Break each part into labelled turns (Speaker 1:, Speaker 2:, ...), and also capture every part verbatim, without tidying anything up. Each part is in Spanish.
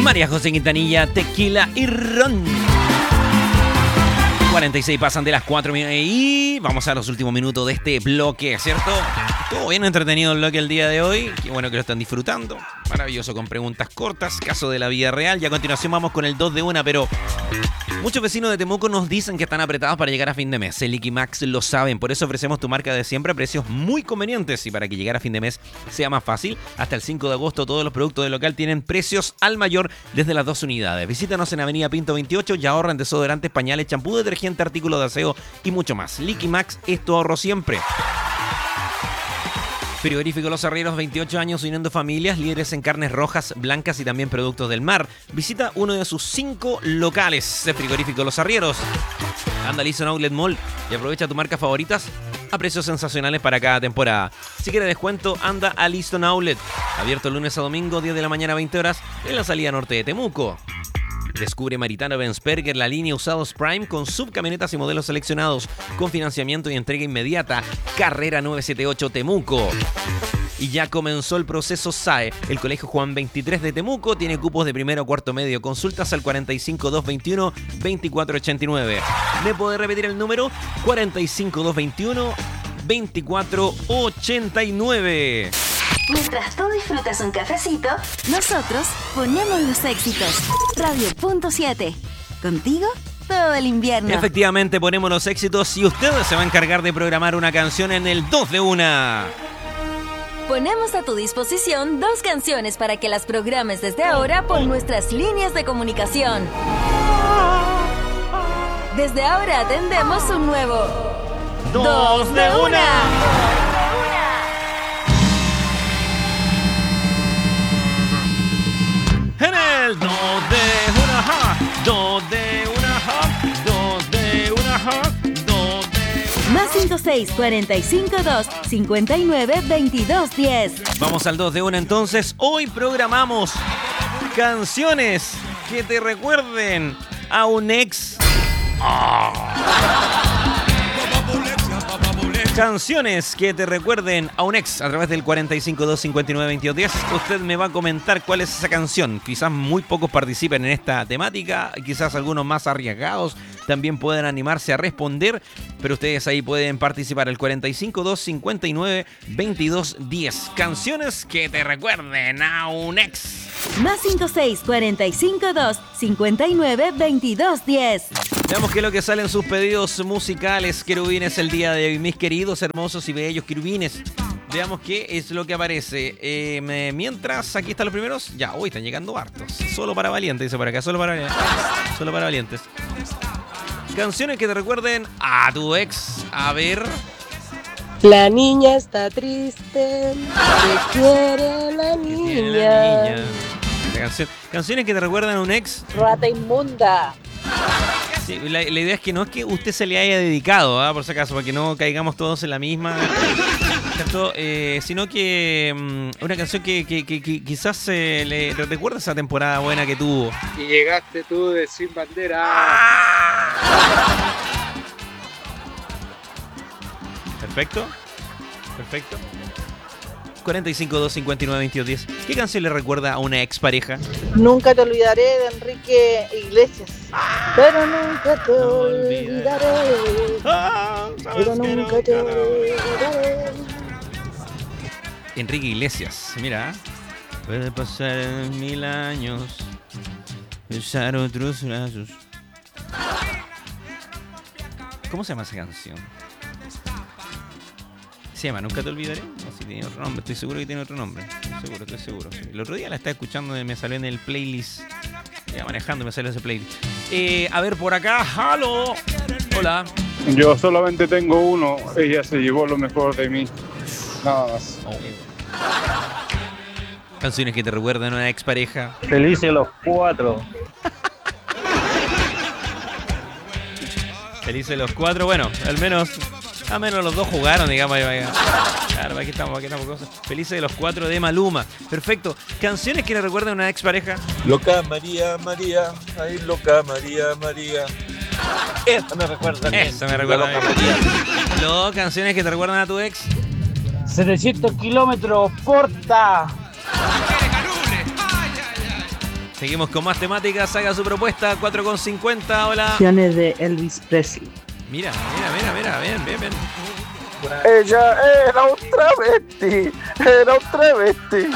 Speaker 1: María José Quintanilla, tequila y ron. cuarenta y seis pasan de las cuatro y vamos a los últimos minutos de este bloque, ¿cierto? Estuvo bien entretenido el bloque el día de hoy. Qué bueno que lo están disfrutando. Maravilloso, con preguntas cortas, caso de la vida real. Y a continuación vamos con el dos de una, pero muchos vecinos de Temuco nos dicen que están apretados para llegar a fin de mes. El Liquimax lo saben, por eso ofrecemos tu marca de siempre a precios muy convenientes. Y para que llegar a fin de mes sea más fácil, hasta el cinco de agosto todos los productos del local tienen precios al mayor desde las dos unidades. Visítanos en Avenida Pinto veintiocho y ahorra en desodorantes, pañales, champú, detergente, artículos de aseo y mucho más. Liquimax es tu ahorro siempre. Frigorífico Los Arrieros, veintiocho años uniendo familias, líderes en carnes rojas, blancas y también productos del mar. Visita uno de sus cinco locales de Frigorífico Los Arrieros. Anda a Lison Outlet Mall y aprovecha tus marcas favoritas a precios sensacionales para cada temporada. Si quieres descuento, anda a Lison Outlet. Abierto lunes a domingo, diez de la mañana a veinte horas, en la salida norte de Temuco. Descubre Maritano Benzberger, la línea usados Prime con subcamionetas y modelos seleccionados con financiamiento y entrega inmediata. Carrera novecientos setenta y ocho Temuco. Y ya comenzó el proceso S A E. El Colegio Juan veintitrés de Temuco tiene cupos de primero a cuarto medio. Consultas al cuarenta y cinco, doscientos veintiuno, veinticuatro ochenta y nueve. ¿Me puede repetir el número? cuarenta y cinco, doscientos veintiuno, veinticuatro ochenta y nueve.
Speaker 2: Mientras tú disfrutas un cafecito, nosotros ponemos los éxitos. Radio punto siete. Contigo todo el invierno.
Speaker 1: Efectivamente, ponemos los éxitos y ustedes se va a encargar de programar una canción en el dos de una.
Speaker 2: Ponemos a tu disposición dos canciones para que las programes desde ahora por nuestras líneas de comunicación. Desde ahora atendemos un nuevo
Speaker 1: Dos de una. En el dos de una, ja, dos de una, ja, dos de una, ja, dos de una.
Speaker 2: Más cinco seis, cuarenta y cinco, dos, cincuenta y nueve, veintidós, diez.
Speaker 1: Vamos al dos de una entonces. Hoy programamos canciones que te recuerden a un ex. Oh. Canciones que te recuerden a un ex a través del cuarenta y cinco, dos, cincuenta y nueve, veintidós, diez. Usted me va a comentar cuál es esa canción. Quizás muy pocos participen en esta temática, quizás algunos más arriesgados también pueden animarse a responder, pero ustedes ahí pueden participar al cuarenta y cinco, dos, cincuenta y nueve, veintidós, diez. Canciones que te recuerden a un ex.
Speaker 2: Más cinco seis, cuarenta y cinco, dos, cincuenta y nueve, veintidós, diez.
Speaker 1: Veamos qué es lo que sale en sus pedidos musicales, querubines, el día de hoy. Mis queridos, hermosos y bellos querubines. Veamos qué es lo que aparece. Eh, me, mientras, aquí están los primeros. Ya, hoy están llegando hartos. Solo para valientes, dice por acá. Solo para valientes. Solo para valientes. Canciones que te recuerden a tu ex. A ver.
Speaker 3: La niña está triste. ¿Qué quiere la niña?
Speaker 1: ¿Qué tiene la niña? Canción, canciones que te recuerdan a un ex.
Speaker 3: Rata inmunda.
Speaker 1: Sí, la, la idea es que no es que usted se le haya dedicado, ¿eh? Por si acaso, para que no caigamos todos en la misma, ¿cierto? Eh, sino que um, una canción que, que, que, que quizás eh, le, le recuerda esa temporada buena que tuvo.
Speaker 4: Y llegaste tú de Sin Bandera.
Speaker 1: Perfecto, perfecto. cuarenta y cinco, dos, cincuenta y nueve, veintidós, diez. ¿Qué canción le recuerda a una expareja?
Speaker 3: Nunca te olvidaré de Enrique Iglesias. Pero nunca te
Speaker 1: No
Speaker 3: olvidaré.
Speaker 1: Ah,
Speaker 3: Pero nunca te olvidaré.
Speaker 1: Enrique Iglesias, mira. Puede pasar mil años, besar otros brazos. ¿Cómo se llama esa canción? ¿Se llama Nunca te olvidaré? No, si tiene otro nombre, estoy seguro que tiene otro nombre. Estoy seguro, estoy seguro. Sí. El otro día la estaba escuchando y me salió en el playlist. Iba manejando y me salió ese playlist. Eh, a ver, por acá, ¡halo! Hola.
Speaker 4: Yo solamente tengo uno. Ella se llevó lo mejor de mí. Nada más.
Speaker 1: Oh. Canciones que te recuerdan a una expareja.
Speaker 5: Felices los cuatro.
Speaker 1: Felices los cuatro. Bueno, al menos... Al menos los dos jugaron, digamos. Claro, aquí estamos, aquí estamos. Cosas. Felices de los cuatro de Maluma. Perfecto. Canciones que le recuerdan a una expareja.
Speaker 5: Loca María, María. Ay, loca María, María. Esa me recuerda.
Speaker 1: Esa me recuerda a
Speaker 5: Loca
Speaker 1: María.
Speaker 5: María.
Speaker 1: Luego, canciones que te recuerdan a tu ex.
Speaker 5: setecientos kilómetros, porta.
Speaker 1: Seguimos con más temáticas. Haga su propuesta. cuatro con cincuenta. Hola.
Speaker 3: Canciones de Elvis Presley.
Speaker 1: Mira, mira, mira, mira. Bien, bien, bien.
Speaker 5: Ella era un travesti, era un travesti.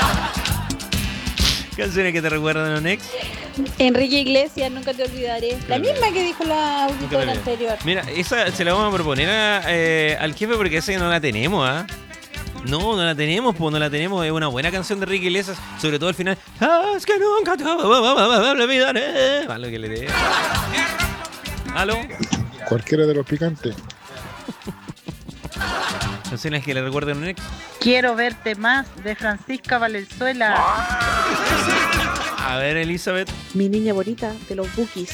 Speaker 1: Canciones que te recuerdan a un ex.
Speaker 6: Enrique Iglesias, nunca te olvidaré. La misma que dijo la auditora anterior.
Speaker 1: Mira, esa se la vamos a proponer a, eh, al jefe porque esa no la tenemos, ¿ah? ¿eh? No, no la tenemos, pues no la tenemos. Es una buena canción de Enrique Iglesias, sobre todo al final. Ah, es que nunca te olvidaré. Malo que le dé. ¿Aló?
Speaker 7: Cualquiera de los picantes.
Speaker 1: Canciones que le recuerdan a un ex.
Speaker 3: Quiero verte más, de Francisca Valenzuela.
Speaker 1: A ver, Elizabeth.
Speaker 6: Mi niña bonita de los Bookies.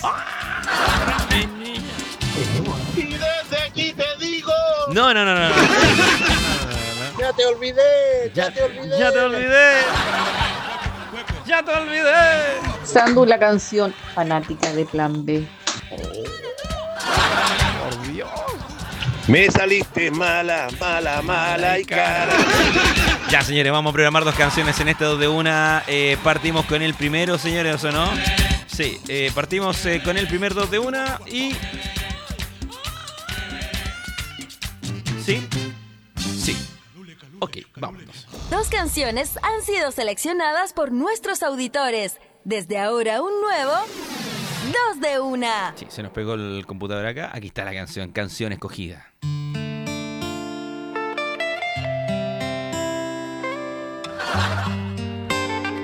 Speaker 5: Y desde aquí te digo.
Speaker 1: No, no, no, no. no.
Speaker 5: Ya te olvidé, ya, ya te olvidé.
Speaker 1: Ya te olvidé. Ya te olvidé.
Speaker 3: Sandu, la canción fanática de Plan B.
Speaker 1: Por Dios.
Speaker 5: Me saliste mala, mala, mala y cara.
Speaker 1: Ya, señores, vamos a programar dos canciones en este dos de una. Eh, partimos con el primero, señores, ¿o no? Sí, eh, partimos eh, con el primer dos de una y... ¿Sí? Sí. Ok, vámonos.
Speaker 2: Dos canciones han sido seleccionadas por nuestros auditores. Desde ahora un nuevo dos de una.
Speaker 1: Sí, se nos pegó el computador acá. Aquí está la canción, canción escogida.